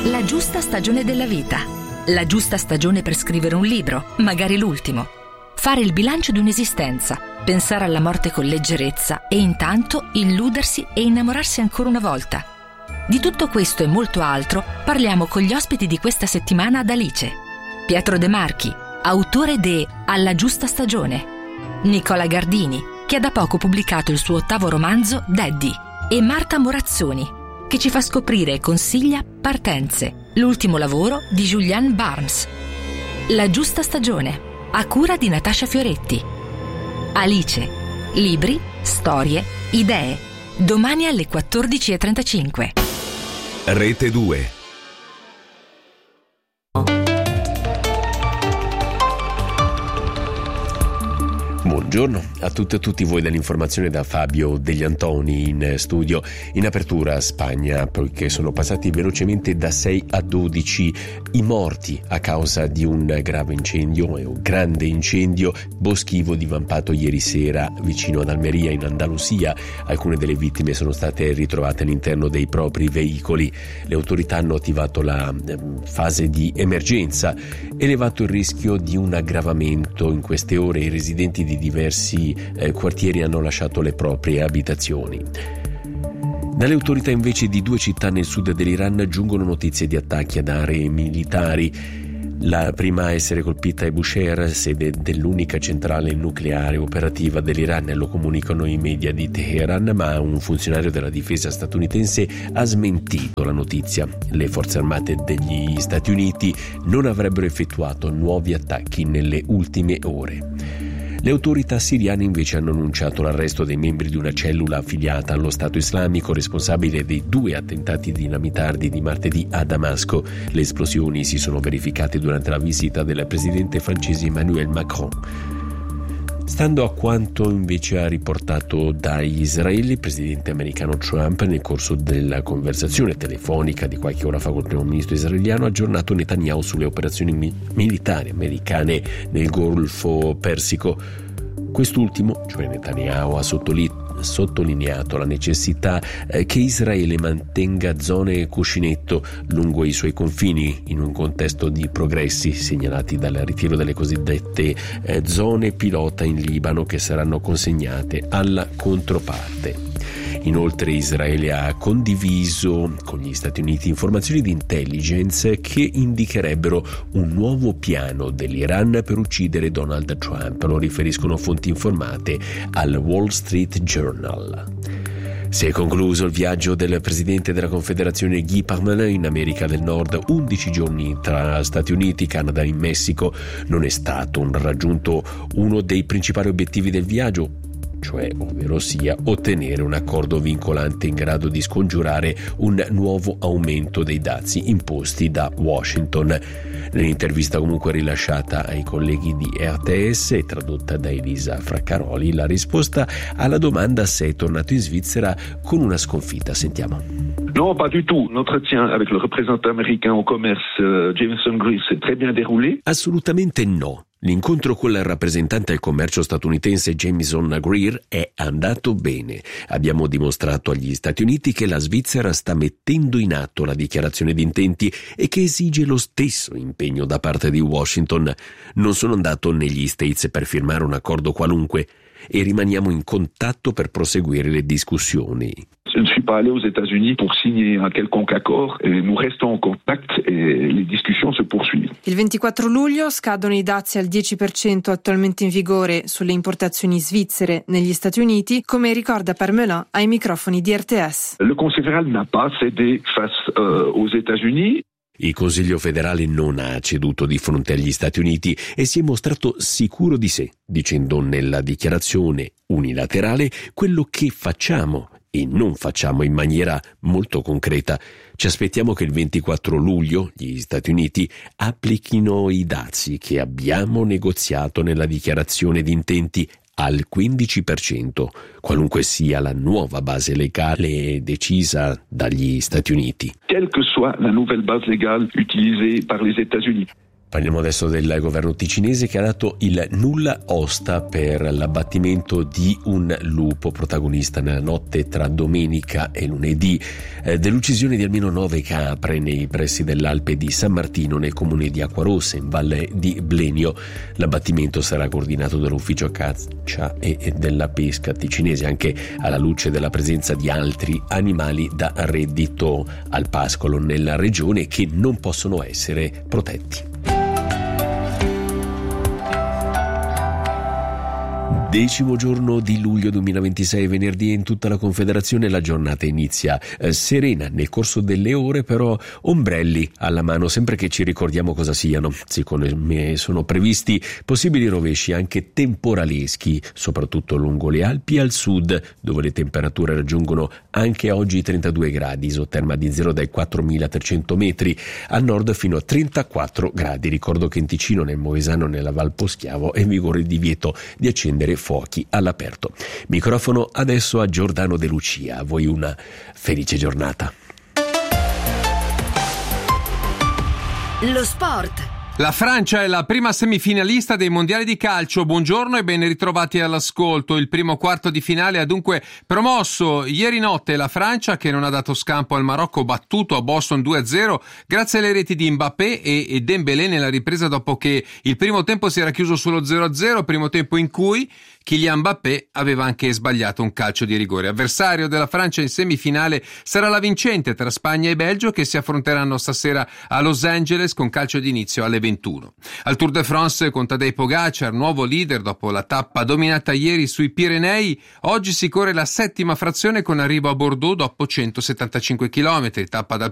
La giusta stagione della vita. La giusta stagione per scrivere un libro, magari l'ultimo. Fare il bilancio di un'esistenza, pensare alla morte con leggerezza e intanto illudersi e innamorarsi ancora una volta. Di tutto questo e molto altro parliamo con gli ospiti di questa settimana ad Alice. Pietro De Marchi, autore de Alla giusta stagione. Nicola Gardini, che ha da poco pubblicato il suo ottavo romanzo Daddy. E Marta Morazzoni, che ci fa scoprire e consiglia Partenze, l'ultimo lavoro di Julianne Barnes. La giusta stagione, a cura di Natascia Fioretti. Alice, libri, storie, idee. Domani alle 14:35. Rete 2. Buongiorno a tutte e tutti voi dall'informazione da Fabio Degli Antoni in studio. In apertura Spagna, poiché sono passati velocemente da 6 a 12 i morti a causa di un grave incendio, un grande incendio boschivo divampato ieri sera vicino ad Almeria in Andalusia. Alcune delle vittime sono state ritrovate all'interno dei propri veicoli. Le autorità hanno attivato la fase di emergenza, elevato il rischio di un aggravamento. In queste ore i residenti di diversi quartieri hanno lasciato le proprie abitazioni. Dalle autorità invece di 2 città nel sud dell'Iran giungono notizie di attacchi ad aree militari. La prima a essere colpita è Bushehr, sede dell'unica centrale nucleare operativa dell'Iran, lo comunicano i media di Teheran, ma un funzionario della difesa statunitense ha smentito la notizia. Le forze armate degli Stati Uniti non avrebbero effettuato nuovi attacchi nelle ultime ore. Le autorità siriane invece hanno annunciato l'arresto dei membri di una cellula affiliata allo Stato Islamico responsabile dei 2 attentati dinamitardi di martedì a Damasco. Le esplosioni si sono verificate durante la visita del presidente francese Emmanuel Macron. Stando a quanto invece ha riportato da Israele il presidente americano Trump nel corso della conversazione telefonica di qualche ora fa col primo ministro israeliano, ha aggiornato Netanyahu sulle operazioni militari americane nel Golfo Persico. Quest'ultimo, cioè Netanyahu, ha sottolineato la necessità che Israele mantenga zone cuscinetto lungo i suoi confini in un contesto di progressi segnalati dal ritiro delle cosiddette zone pilota in Libano, che saranno consegnate alla controparte. Inoltre Israele ha condiviso con gli Stati Uniti informazioni di intelligence che indicherebbero un nuovo piano dell'Iran per uccidere Donald Trump, lo riferiscono fonti informate al Wall Street Journal. Si è concluso il viaggio del presidente della Confederazione Guy Parmelin in America del Nord, 11 giorni tra Stati Uniti, Canada e Messico. Non è stato raggiunto uno dei principali obiettivi del viaggio, cioè ovvero sia ottenere un accordo vincolante in grado di scongiurare un nuovo aumento dei dazi imposti da Washington. Nell'intervista comunque rilasciata ai colleghi di RTS e tradotta da Elisa Fraccaroli, la risposta alla domanda se è tornato in Svizzera con una sconfitta. Sentiamo. Non, pas du tout. L'entretien avec le représentant américain au commerce Jameson Greer s'est très bien déroulé. Assolutamente no. L'incontro con il rappresentante al commercio statunitense Jameson Greer è andato bene. Abbiamo dimostrato agli Stati Uniti che la Svizzera sta mettendo in atto la dichiarazione di intenti e che esige lo stesso impegno da parte di Washington. Non sono andato negli States per firmare un accordo qualunque e rimaniamo in contatto per proseguire le discussioni. Je ne suis pas allé aux États-Unis pour signer un quelconque accord. Nous restons en contact et les discussions se poursuivent. Il 24 luglio scadono i dazi al 10% attualmente in vigore sulle importazioni svizzere negli Stati Uniti, come ricorda Parmelin ai microfoni di RTS. Le Conseil fédéral n'a pas cédé face aux États-Unis. Il Consiglio federale non ha ceduto di fronte agli Stati Uniti e si è mostrato sicuro di sé, dicendo nella dichiarazione unilaterale quello che facciamo e non facciamo in maniera molto concreta. Ci aspettiamo che il 24 luglio gli Stati Uniti applichino i dazi che abbiamo negoziato nella dichiarazione di intenti al 15%, qualunque sia la nuova base legale decisa dagli Stati Uniti. Quelle que soit la nouvelle base légale utilisée par les États-Unis. Parliamo adesso del governo ticinese che ha dato il nulla osta per l'abbattimento di un lupo, protagonista nella notte tra domenica e lunedì dell'uccisione di almeno 9 capre nei pressi dell'Alpe di San Martino nel comune di Acquarossa in valle di Blenio. L'abbattimento sarà coordinato dall'ufficio caccia e della pesca ticinese, anche alla luce della presenza di altri animali da reddito al pascolo nella regione che non possono essere protetti. 10° giorno di luglio 2026, venerdì, in tutta la Confederazione la giornata inizia serena, nel corso delle ore però ombrelli alla mano, sempre che ci ricordiamo cosa siano. Siccome sono previsti possibili rovesci anche temporaleschi, soprattutto lungo le Alpi al sud, dove le temperature raggiungono anche oggi 32 gradi, isoterma di 0 dai 4.300 metri, al nord fino a 34 gradi. Ricordo che in Ticino, nel Moesano, nella Val Poschiavo è in vigore il divieto di accendere fuochi all'aperto. Microfono adesso a Giordano De Lucia. A voi una felice giornata. Lo sport. La Francia è la prima semifinalista dei mondiali di calcio. Buongiorno e ben ritrovati all'ascolto. Il primo quarto di finale ha dunque promosso ieri notte la Francia, che non ha dato scampo al Marocco, battuto a Boston 2-0 grazie alle reti di Mbappé e Dembélé nella ripresa, dopo che il primo tempo si era chiuso sullo 0-0, primo tempo in cui Kylian Mbappé aveva anche sbagliato un calcio di rigore. Avversario della Francia in semifinale sarà la vincente tra Spagna e Belgio, che si affronteranno stasera a Los Angeles con calcio d'inizio alle 21. Al Tour de France con Tadej Pogacar, nuovo leader dopo la tappa dominata ieri sui Pirenei, oggi si corre la 7ª frazione con arrivo a Bordeaux dopo 175 km, tappa dal